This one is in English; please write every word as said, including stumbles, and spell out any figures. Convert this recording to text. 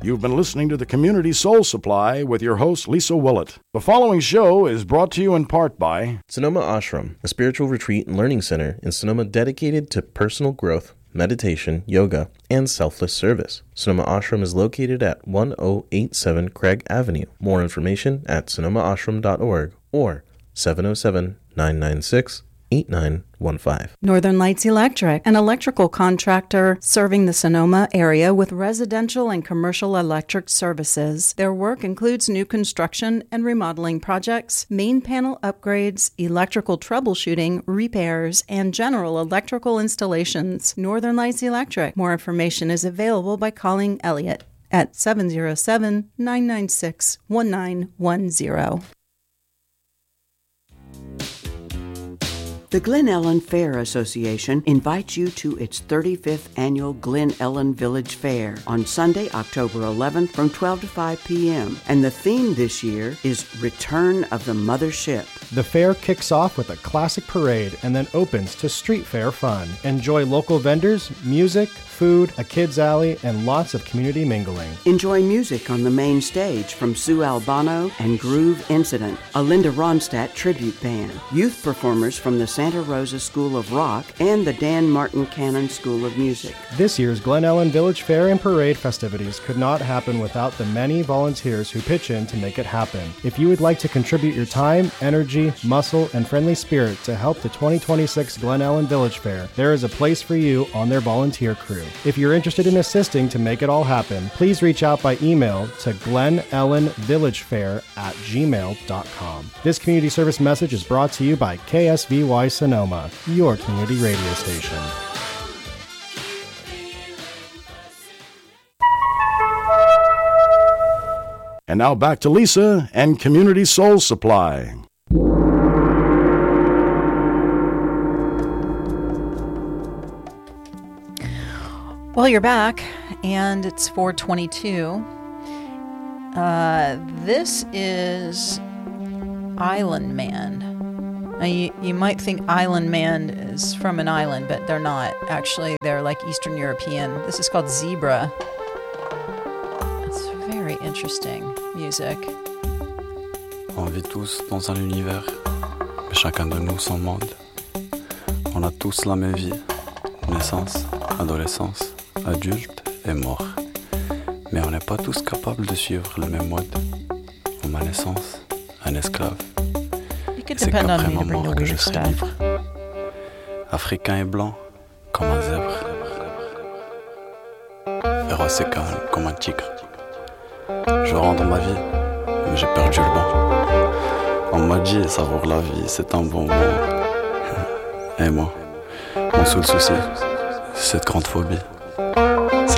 You've been listening to the Community Soul Supply with your host, Lisa Willett. The following show is brought to you in part by Sonoma Ashram, a spiritual retreat and learning center in Sonoma dedicated to personal growth, meditation, yoga, and selfless service. Sonoma Ashram is located at one oh eight seven Craig Avenue. More information at sonoma ashram dot org or seven oh seven, nine nine six, eight nine one five. Northern Lights Electric, an electrical contractor serving the Sonoma area with residential and commercial electric services. Their work includes new construction and remodeling projects, main panel upgrades, electrical troubleshooting, repairs, and general electrical installations. Northern Lights Electric. More information is available by calling Elliot at seven oh seven, nine nine six, one nine one zero. The Glen Ellen Fair Association invites you to its thirty-fifth annual Glen Ellen Village Fair on Sunday, October eleventh from twelve to five p.m. And the theme this year is Return of the Mothership. The fair kicks off with a classic parade and then opens to street fair fun. Enjoy local vendors, music, food, a kids' alley, and lots of community mingling. Enjoy music on the main stage from Sue Albano and Groove Incident, a Linda Ronstadt tribute band, youth performers from the Santa Rosa School of Rock and the Dan Martin Cannon School of Music. This year's Glen Ellen Village Fair and Parade festivities could not happen without the many volunteers who pitch in to make it happen. If you would like to contribute your time, energy, muscle, and friendly spirit to help the twenty twenty-six Glen Ellen Village Fair, there is a place for you on their volunteer crew. If you're interested in assisting to make it all happen, please reach out by email to glen ellen village fair at gmail dot com. This community service message is brought to you by K S V Y Sonoma, your community radio station. And now back to Lisa and Community Soul Supply. Well, you're back, and it's four twenty-two. Uh, this is Island Man. Now, you, you might think Island Man is from an island, but they're not. Actually, they're like Eastern European. This is called Zebra. It's very interesting music. On vit tous dans un univers, mais chacun de nous son monde. On a tous la même vie, naissance, adolescence, adulte et mort. Mais on n'est pas tous capables de suivre le même mode. On ma naissance, un esclave. Et c'est qu'après ma mort que je serai libre. Africain et blanc, comme un zèbre. Féroce et calme, comme un tigre. Je rentre ma vie, mais j'ai perdu le banc. On m'a dit savoir la vie, c'est un bonbon. Et moi, mon seul souci, c'est cette grande phobie.